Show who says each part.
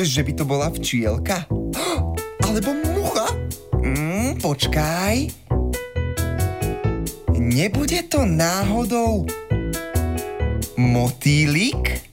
Speaker 1: že by to bola včielka? Alebo mucha? Počkaj. Nebude to náhodou motýlik?